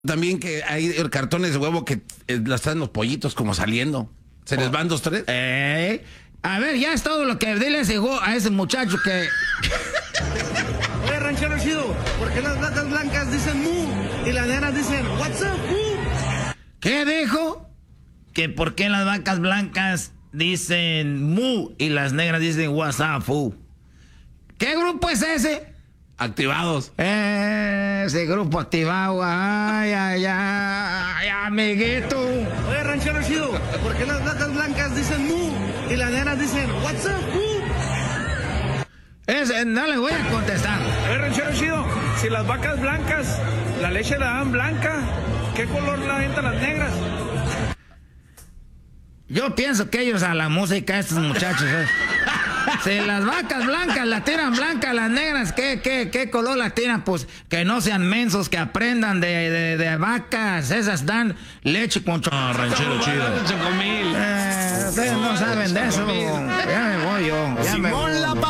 También que hay cartones de huevo que las traen los pollitos como saliendo. ¿Se les van 2, 3? A ver, ya es todo lo que dile a ese muchacho que... Oye, ranchero chido, ¿por qué las vacas blancas dicen mu y las negras dicen what's up, mu? ¿Qué dijo? Que por qué las vacas blancas dicen mu y las negras dicen what's up, fu. ¿Qué grupo es ese? Activados. Ese grupo activado. Ay, ay, ay, amiguito. Oye, ranchero chido, ¿por qué las vacas blancas dicen mu y las negras dicen what's up, mu? Ese no le voy a contestar. Oye, ranchero chido, si las vacas blancas, la leche la dan blanca, ¿qué color la aventan las negras? Yo pienso que ellos a la música, estos muchachos, si las vacas blancas la tiran blanca, las negras, ¿qué color la tiran? Pues que no sean mensos, que aprendan de vacas. Esas dan leche con chocolate. Ranchero chido. Ustedes no saben de eso. Ya me voy yo. Ya me voy.